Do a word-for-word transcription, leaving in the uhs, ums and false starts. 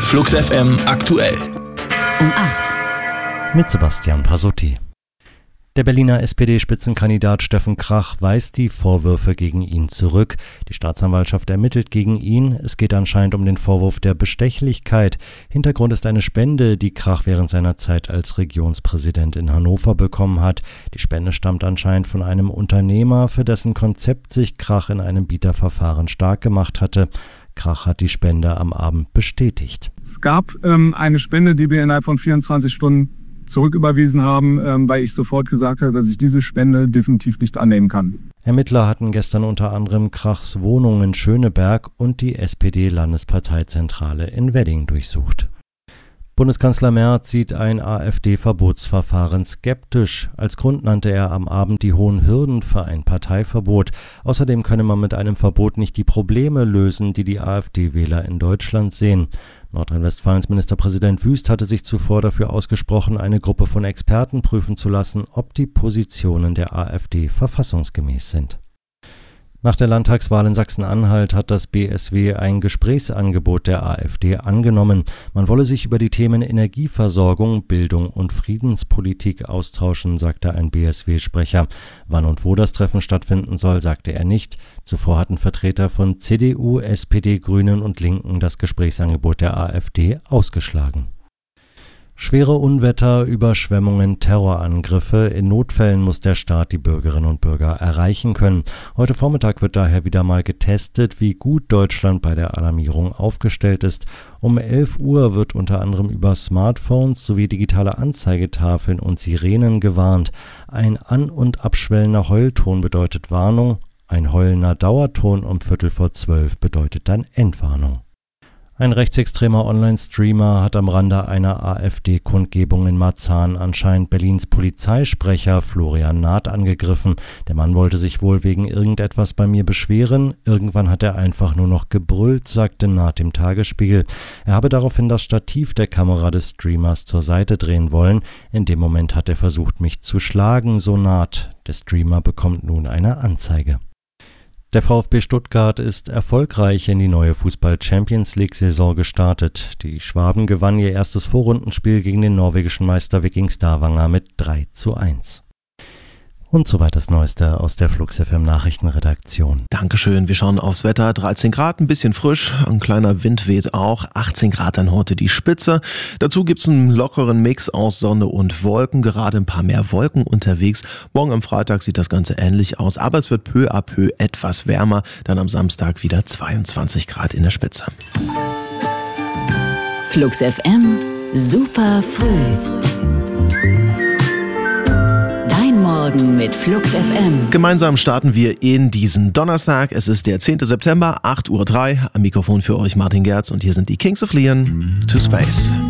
Flux F M aktuell. Um acht. Mit Sebastian Pasotti. Der Berliner S P D-Spitzenkandidat Steffen Krach weist die Vorwürfe gegen ihn zurück. Die Staatsanwaltschaft ermittelt gegen ihn. Es geht anscheinend um den Vorwurf der Bestechlichkeit. Hintergrund ist eine Spende, die Krach während seiner Zeit als Regionspräsident in Hannover bekommen hat. Die Spende stammt anscheinend von einem Unternehmer, für dessen Konzept sich Krach in einem Bieterverfahren stark gemacht hatte. Krach hat die Spende am Abend bestätigt. Es gab ähm, eine Spende, die wir innerhalb von vierundzwanzig Stunden zurücküberwiesen haben, ähm, weil ich sofort gesagt habe, dass ich diese Spende definitiv nicht annehmen kann. Ermittler hatten gestern unter anderem Krachs Wohnung in Schöneberg und die S P D-Landesparteizentrale in Wedding durchsucht. Bundeskanzler Merz sieht ein AfD-Verbotsverfahren skeptisch. Als Grund nannte er am Abend die hohen Hürden für ein Parteiverbot. Außerdem könne man mit einem Verbot nicht die Probleme lösen, die die AfD-Wähler in Deutschland sehen. Nordrhein-Westfalens Ministerpräsident Wüst hatte sich zuvor dafür ausgesprochen, eine Gruppe von Experten prüfen zu lassen, ob die Positionen der AfD verfassungsgemäß sind. Nach der Landtagswahl in Sachsen-Anhalt hat das B S W ein Gesprächsangebot der AfD angenommen. Man wolle sich über die Themen Energieversorgung, Bildung und Friedenspolitik austauschen, sagte ein B S W-Sprecher. Wann und wo das Treffen stattfinden soll, sagte er nicht. Zuvor hatten Vertreter von C D U, S P D, Grünen und Linken das Gesprächsangebot der AfD ausgeschlagen. Schwere Unwetter, Überschwemmungen, Terrorangriffe. In Notfällen muss der Staat die Bürgerinnen und Bürger erreichen können. Heute Vormittag wird daher wieder mal getestet, wie gut Deutschland bei der Alarmierung aufgestellt ist. Um elf Uhr wird unter anderem über Smartphones sowie digitale Anzeigetafeln und Sirenen gewarnt. Ein an- und abschwellender Heulton bedeutet Warnung. Ein heulender Dauerton um Viertel vor zwölf bedeutet dann Endwarnung. Ein rechtsextremer Online-Streamer hat am Rande einer AfD-Kundgebung in Marzahn anscheinend Berlins Polizeisprecher Florian Naht angegriffen. Der Mann wollte sich wohl wegen irgendetwas bei mir beschweren. Irgendwann hat er einfach nur noch gebrüllt, sagte Naht dem Tagesspiegel. Er habe daraufhin das Stativ der Kamera des Streamers zur Seite drehen wollen. In dem Moment hat er versucht, mich zu schlagen, so Naht. Der Streamer bekommt nun eine Anzeige. Der VfB Stuttgart ist erfolgreich in die neue Fußball-Champions-League-Saison gestartet. Die Schwaben gewannen ihr erstes Vorrundenspiel gegen den norwegischen Meister Viking Stavanger mit drei zu eins. Und soweit das Neueste aus der Flux F M Nachrichtenredaktion. Dankeschön, wir schauen aufs Wetter. dreizehn Grad, ein bisschen frisch, ein kleiner Wind weht auch. achtzehn Grad dann heute die Spitze. Dazu gibt's einen lockeren Mix aus Sonne und Wolken, gerade ein paar mehr Wolken unterwegs. Morgen am Freitag sieht das Ganze ähnlich aus, aber es wird peu à peu etwas wärmer. Dann am Samstag wieder zweiundzwanzig Grad in der Spitze. Flux F M, super früh. Morgen mit Flux F M. Gemeinsam starten wir in diesen Donnerstag. Es ist der zehnten September, acht Uhr drei. Am Mikrofon für euch Martin Gerz und hier sind die Kings of Leon, To Space.